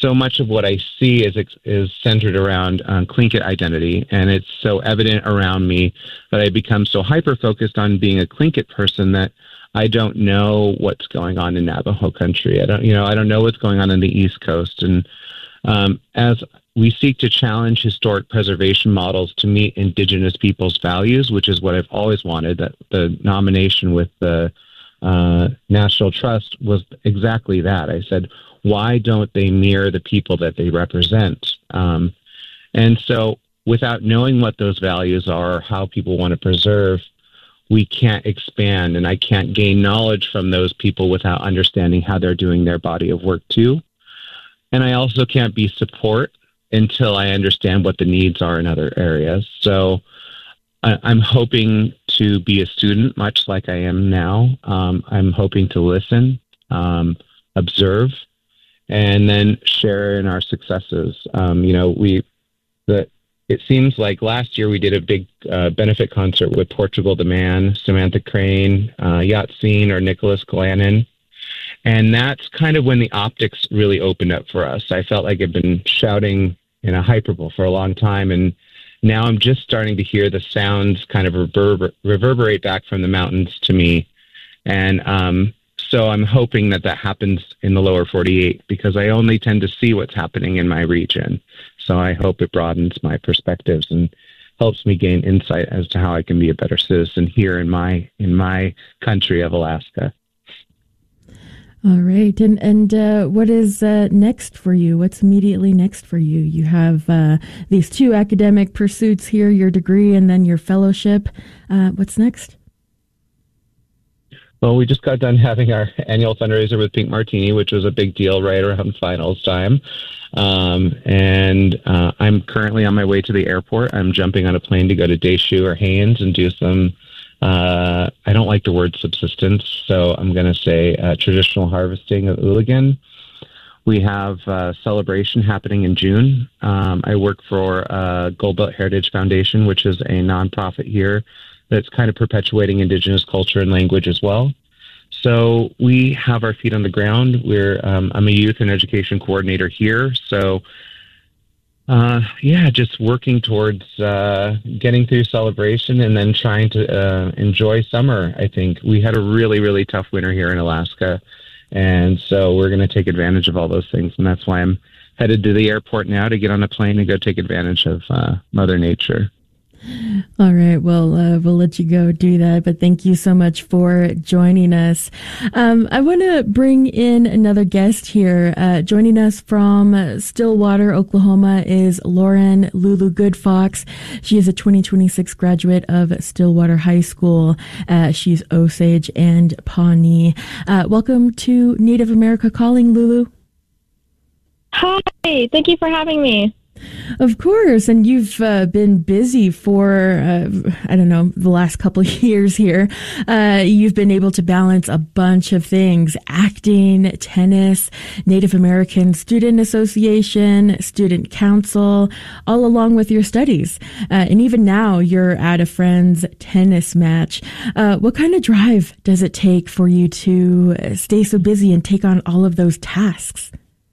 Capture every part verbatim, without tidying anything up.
so much of what I see is is centered around um, Tlingit identity, and it's so evident around me that I become so hyper-focused on being a Tlingit person that I don't know what's going on in Navajo country. I don't, you know, I don't know what's going on in the East Coast. And um, as we seek to challenge historic preservation models to meet Indigenous people's values, which is what I've always wanted, that the nomination with the uh, National Trust was exactly that. I said, why don't they mirror the people that they represent? Um, and so without knowing what those values are, or how people want to preserve, we can't expand, and I can't gain knowledge from those people without understanding how they're doing their body of work too. And I also can't be support until I understand what the needs are in other areas. So I, I'm hoping to be a student, much like I am now. Um, I'm hoping to listen, um, observe, and then share in our successes. Um, you know, we, the, it seems like last year we did a big uh, benefit concert with Portugal the Man, Samantha Crane, uh, Yatsine, or Nicholas Glannon. And that's kind of when the optics really opened up for us. I felt like I'd been shouting in a hyperbole for a long time, and now I'm just starting to hear the sounds kind of reverber- reverberate back from the mountains to me. And um, so I'm hoping that that happens in the lower forty-eight, because I only tend to see what's happening in my region. So I hope it broadens my perspectives and helps me gain insight as to how I can be a better citizen here in my in my country of Alaska. All right. And and uh, what is uh, next for you? What's immediately next for you? You have uh, these two academic pursuits here, your degree and then your fellowship. Uh, what's next? Well, we just got done having our annual fundraiser with Pink Martini, which was a big deal right around finals time. Um, and uh, I'm currently on my way to the airport. I'm jumping on a plane to go to Deschutes or Haines and do some, uh, I don't like the word subsistence, so I'm going to say uh, traditional harvesting of Ooligan. We have a celebration happening in June. Um, I work for uh, Gold Belt Heritage Foundation, which is a nonprofit here that's kind of perpetuating Indigenous culture and language as well. So we have our feet on the ground. We're um, I'm a youth and education coordinator here. So uh, yeah, just working towards uh, getting through celebration and then trying to uh, enjoy summer. I think we had a really, really tough winter here in Alaska. And so we're going to take advantage of all those things. And that's why I'm headed to the airport now to get on a plane and go take advantage of uh, Mother Nature. All right. Well, uh, we'll let you go do that. But thank you so much for joining us. Um, I want to bring in another guest here. Uh, joining us from Stillwater, Oklahoma is Lauren Lulu Goodfox. She is a twenty twenty-six graduate of Stillwater High School. Uh, she's Osage and Pawnee. Uh, welcome to Native America Calling, Lulu. Hi. Thank you for having me. Of course. And you've uh, been busy for, uh, I don't know, the last couple of years here. Uh, you've been able to balance a bunch of things: acting, tennis, Native American Student Association, Student Council, all along with your studies. Uh, and even now you're at a friend's tennis match. Uh, what kind of drive does it take for you to stay so busy and take on all of those tasks?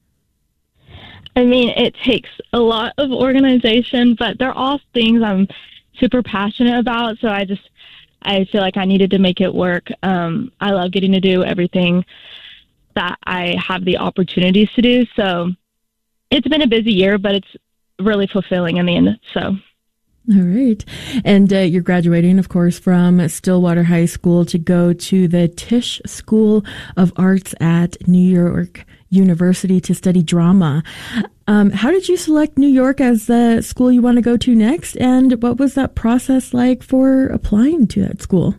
I mean, it takes a lot of organization, but they're all things I'm super passionate about. So I just, I feel like I needed to make it work. Um, I love getting to do everything that I have the opportunities to do. So it's been a busy year, but it's really fulfilling in the end. So. All right. And uh, you're graduating, of course, from Stillwater High School to go to the Tisch School of Arts at New York University to study drama. Um, how did you select New York as the school you want to go to next? And what was that process like for applying to that school?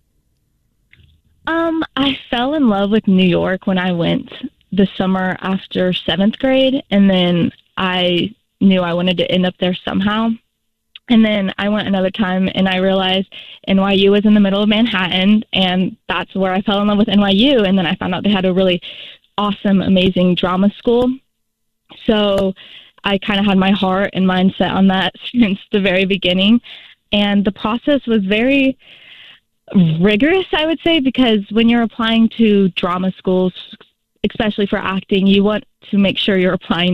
Um, I fell in love with New York when I went the summer after seventh grade. And then I knew I wanted to end up there somehow. And then I went another time and I realized N Y U was in the middle of Manhattan, and that's where I fell in love with N Y U. And then I found out they had a really awesome, amazing drama school. So I kind of had my heart and mind set on that since the very beginning. And the process was very rigorous, I would say, because when you're applying to drama schools, especially for acting, you want to make sure you're applying